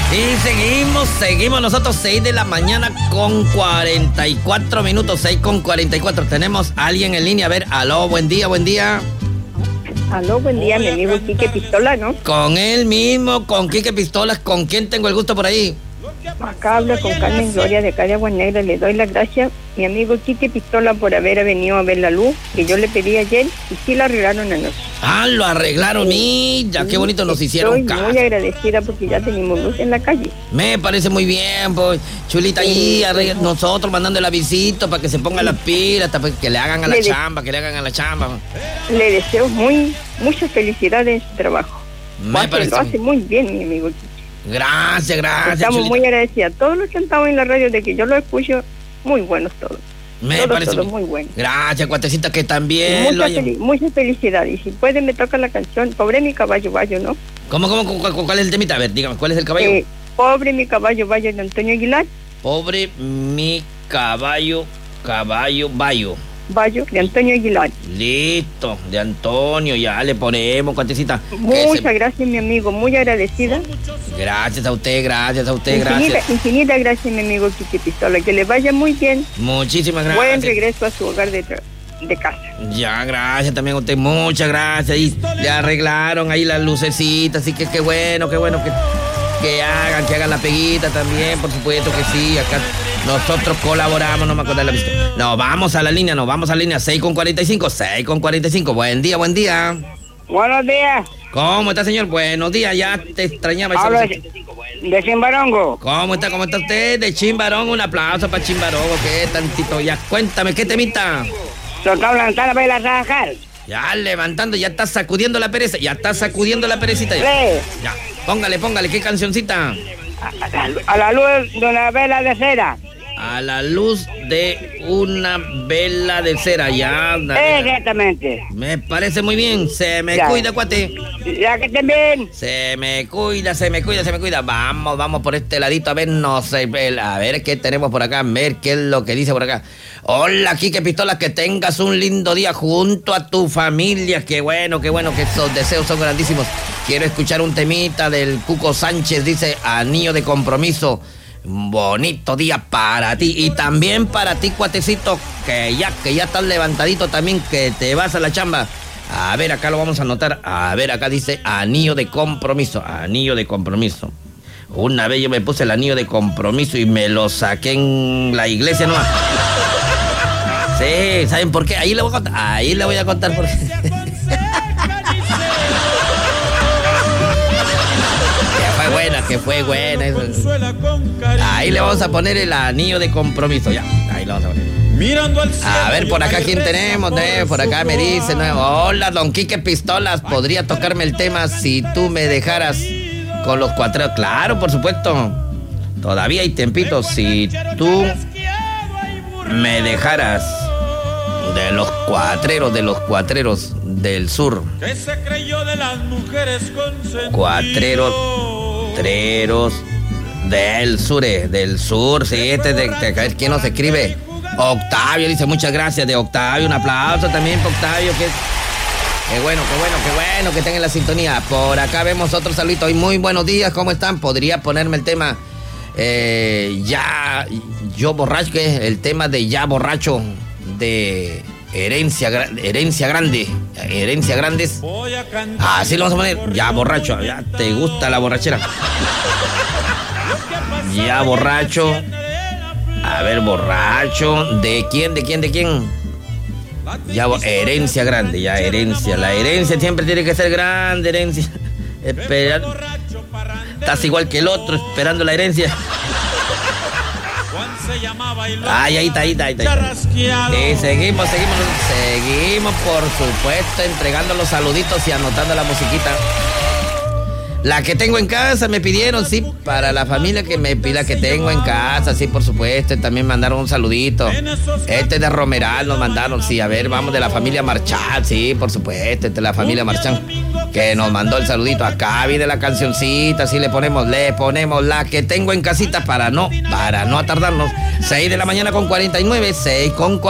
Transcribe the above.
Y seguimos nosotros 6 de la mañana con 44 minutos, 6 con 44. Tenemos a alguien en línea, a ver, aló, buen día. Aló, buen día, mi amigo Quique Pistola, ¿no? Con él mismo, con Quique Pistolas, ¿con quién tengo el gusto por ahí? Acá hablo con Carmen Gloria de acá de Agua Negra. Le doy las gracias, mi amigo Quique Pistola, por haber venido a ver la luz que yo le pedí ayer y sí la arreglaron anoche. Ah, lo arreglaron, mira, qué bonito nos hicieron caso. Estoy muy agradecida porque ya tenemos luz en la calle. Me parece muy bien, pues, chulita, ahí nosotros mandando el avisito para que se pongan las pilas, para que le hagan a la chamba, Le deseo muchas felicidades en su trabajo. Lo hace muy bien, mi amigo Quique. Gracias. Estamos chulita. muy agradecidas. Todos los que han estado en la radio de que yo lo escucho, muy buenos todos. Me parece todo muy bueno. Gracias, cuatecita, que también muchas felicidades. Y si pueden, me toca la canción Pobre mi caballo bayo, ¿no? ¿Cómo? ¿Cuál es el temita? A ver, dígame, ¿cuál es el caballo? Pobre mi caballo bayo, de Antonio Aguilar. Pobre mi caballo bayo. Bayo, de Antonio Aguilar. Listo, de Antonio, ya le ponemos, cuatecita. Muchas gracias, mi amigo, muy agradecida. Gracias a usted, gracias. Infinita gracias, mi amigo Quique Pistola, que le vaya muy bien. Muchísimas gracias. Buen regreso a su hogar de casa. Ya, gracias también a usted, muchas gracias. Y le arreglaron ahí las lucecitas, así que qué bueno que hagan la peguita también, por supuesto que sí. Acá nosotros colaboramos, no me acuerdo de la vista. Nos vamos a la línea, 6 con 45. Buen día. Buenos días. ¿Cómo está, señor? Buenos días, ya te extrañaba. Hablo de Chimbarongo. ¿Cómo está usted? De Chimbarongo, un aplauso para Chimbarongo, ¿qué tantito? Ya, cuéntame, ¿qué temita? Tocaba levantar para ir a trabajar. Ya, levantando, ya está sacudiendo la pereza, perecita. Ya. Sí. Ya, póngale, ¿qué cancioncita? A la luz de una vela de cera. A la luz de una vela de cera, ya. Exactamente. Me parece muy bien. Se me cuida, cuate. Ya que estén bien. Se me cuida. Vamos por este ladito a ver, a ver qué tenemos por acá, a ver qué es lo que dice por acá. Hola, Quique Pistola, que tengas un lindo día junto a tu familia. Qué bueno, que esos deseos son grandísimos. Quiero escuchar un temita del Cuco Sánchez, dice Anillo de Compromiso. Bonito día para ti y también para ti, cuatecito, que ya estás levantadito también, que te vas a la chamba. A ver, acá lo vamos a anotar. A ver, acá dice Anillo de Compromiso. Una vez yo me puse el anillo de compromiso y me lo saqué en la iglesia nomás. Sí, ¿saben por qué? Ahí le voy a contar por qué. Que fue buena. Ahí le vamos a poner el anillo de compromiso, ya. Ahí lo vamos a poner. Mirando al cielo. A ver, por acá, ¿quién tenemos? Por acá me dicen, hola, don Quique Pistolas, ¿podría tocarme el tema Si tú me dejaras con los cuatreros? Claro, por supuesto. Todavía hay tiempito. Si tú me dejaras de los cuatreros del sur. Que se creyó de las mujeres consentidas. Cuatreros del sur, sí, ¿quién nos escribe? Octavio, dice, muchas gracias, de Octavio, un aplauso también para Octavio, qué bueno que estén en la sintonía. Por acá vemos otro saludito, y muy buenos días, ¿cómo están? ¿Podría ponerme el tema yo borracho, que es el tema de Ya Borracho, de Herencia Grandes? Así lo vamos a poner, Ya Borracho. Ya te gusta la borrachera. Ya Borracho. A ver, borracho. ¿De quién? Ya Herencia Grande, ya Herencia. La herencia siempre tiene que ser grande, herencia. Estás igual que el otro esperando la herencia. Ahí está. Seguimos, por supuesto, entregando los saluditos y anotando la musiquita. La que tengo en casa me pidieron, sí, para la familia la que tengo en casa, sí, por supuesto. También mandaron un saludito. De Romeral nos mandaron, sí, a ver, vamos, de la familia Marchal, sí, por supuesto, de la familia Marchal, que nos mandó el saludito. Acá viene la cancioncita, sí, le ponemos la que tengo en casita para no tardarnos. 6 de la mañana con 49, 6 con 49.